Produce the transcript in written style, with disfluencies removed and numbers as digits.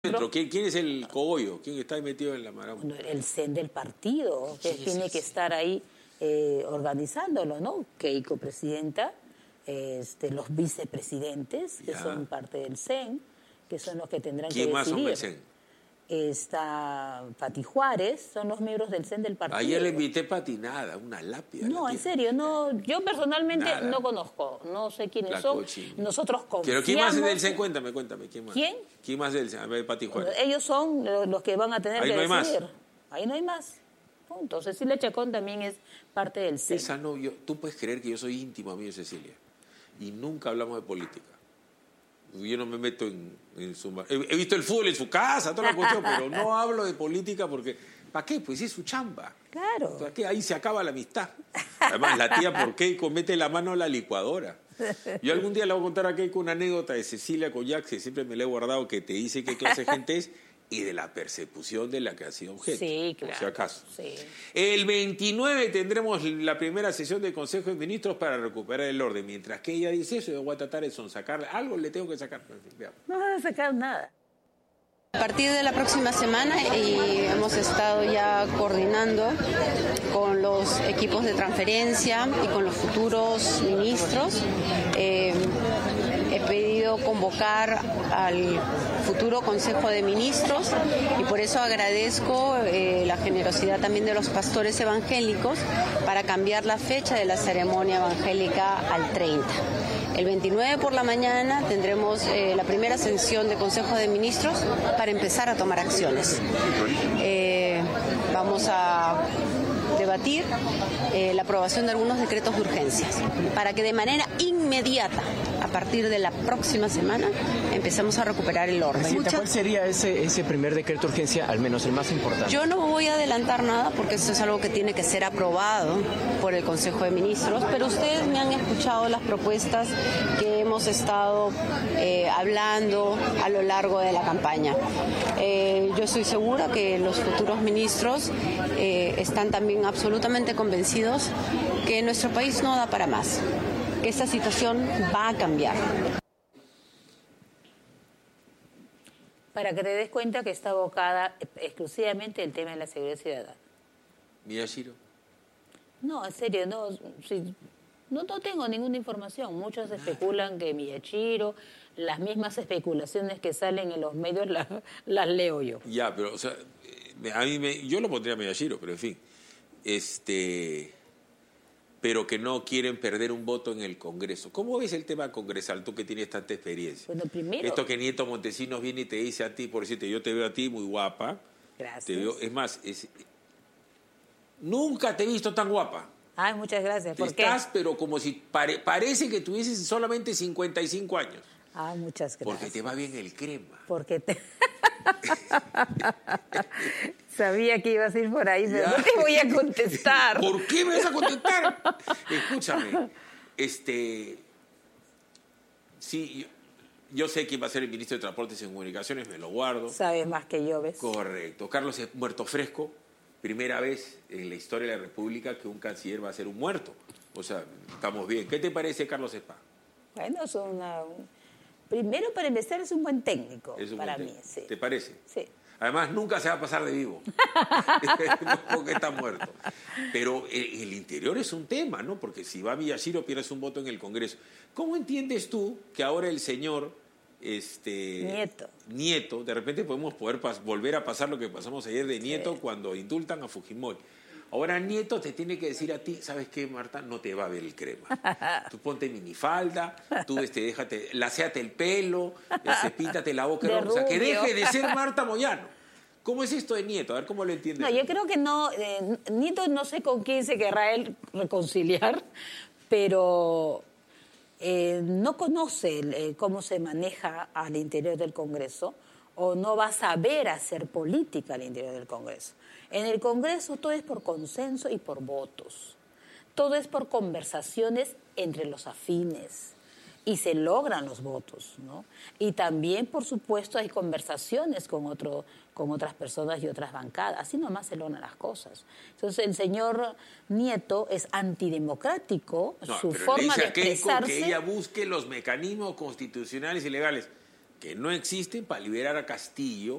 ¿Quién es el cogollo? ¿Quién está ahí metido en la marama? El CEN del partido, que tiene que estar ahí organizándolo, ¿no? Keiko, presidenta, los vicepresidentes, que son parte del CEN, que son los que tendrán que decidir. ¿Quién más son del CEN? Está Pati Juárez, son los miembros del CEN del partido. Ayer le invité patinada, una lápida. No, en serio, no, yo personalmente no conozco, no sé quiénes son. Nosotros confiamos. ¿Pero quién más es del CEN? Cuéntame, ¿quién más? ¿Quién? ¿Quién más del CEN? A ver, Pati Juárez. Ellos son los que van a tener que decidir. Ahí no hay más. Ahí no hay más. Punto. Cecilia Chacón también es parte del CEN. Esa no, tú puedes creer que yo soy íntimo amigo de Cecilia y nunca hablamos de política. Yo no me meto en su... He visto el fútbol en su casa, toda la cuestión, pero no hablo de política porque... ¿Para qué? Pues es su chamba. Claro. ¿Para qué? Ahí se acaba la amistad. Además, la tía por Keiko mete la mano a la licuadora. Yo algún día le voy a contar a Keiko una anécdota de Cecilia Collac, que siempre me la he guardado, que te dice qué clase de gente es y de la persecución de la que ha sido objeto. Sí, claro. Por si acaso. Sí. El 29 tendremos la primera sesión del Consejo de Ministros para recuperar el orden. Mientras que ella dice eso, yo voy a tratar de sonsacarle. Algo le tengo que sacar. No vas a sacar nada. A partir de la próxima semana hemos estado ya coordinando con los equipos de transferencia y con los futuros ministros. He pedido convocar al futuro Consejo de Ministros y por eso agradezco la generosidad también de los pastores evangélicos para cambiar la fecha de la ceremonia evangélica al 30. El 29 por la mañana tendremos la primera sesión de Consejo de Ministros para empezar a tomar acciones. Vamos a debatir la aprobación de algunos decretos de urgencias para que de manera inmediata, a partir de la próxima semana, empecemos a recuperar el orden. ¿Cuál sería ese primer decreto de urgencia, al menos el más importante? Yo no voy a adelantar nada porque esto es algo que tiene que ser aprobado por el Consejo de Ministros, pero ustedes me han escuchado las propuestas que hemos estado hablando a lo largo de la campaña. Yo estoy segura que los futuros ministros están también absolutamente convencidos que nuestro país no da para más, que esta situación va a cambiar. Para que te des cuenta que está abocada exclusivamente el tema de la seguridad ciudadana. Miyashiro. No, en serio, no tengo ninguna información. Muchos especulan que Miyashiro, las mismas especulaciones que salen en los medios las leo yo. Ya, pero, o sea, yo lo pondría a Miyashiro, pero en fin. Pero que no quieren perder un voto en el Congreso. ¿Cómo ves el tema congresal, tú que tienes tanta experiencia? Bueno, primero... Esto que Nieto Montesinos viene y te dice a ti, por decirte, yo te veo a ti muy guapa. Gracias. Es más, nunca te he visto tan guapa. Ay, muchas gracias. ¿Por qué? Estás, pero como si parece que tuvieses solamente 55 años. Ay, muchas gracias. Porque te va bien el crema. Porque Sabía que ibas a ir por ahí, pero no te voy a contestar. ¿Por qué me vas a contestar? Escúchame, sí, yo sé quién va a ser el ministro de Transportes y Comunicaciones, me lo guardo. Sabes más que yo, ¿ves? Correcto. Carlos es muerto fresco, primera vez en la historia de la República que un canciller va a ser un muerto. O sea, estamos bien. ¿Qué te parece Carlos Espa? Bueno, primero, para empezar, es un buen técnico para mí. Sí. ¿Te parece? Sí. Además, nunca se va a pasar de vivo. Porque está muerto. Pero el interior es un tema, ¿no? Porque si va Miyashiro, pierdes un voto en el Congreso. ¿Cómo entiendes tú que ahora el señor Nieto, de repente podemos volver a pasar lo que pasamos ayer de Nieto cuando indultan a Fujimori? Ahora Nieto te tiene que decir a ti, ¿sabes qué, Marta? No te va a ver el crema. Tú ponte minifalda, tú laceate el pelo, píntate la boca. O sea, que deje de ser Marta Moyano. ¿Cómo es esto de Nieto? A ver cómo lo entiendes. No, yo creo que no. Nieto no sé con quién se querrá él reconciliar, pero no conoce cómo se maneja al interior del Congreso o no va a saber hacer política al interior del Congreso. En el Congreso todo es por consenso y por votos. Todo es por conversaciones entre los afines y se logran los votos, ¿no? Y también, por supuesto, hay conversaciones con otras personas y otras bancadas. Así nomás se logran las cosas. Entonces, el señor Nieto es antidemocrático, su forma de expresarse... Que ella busque los mecanismos constitucionales y legales. que no existen para liberar a Castillo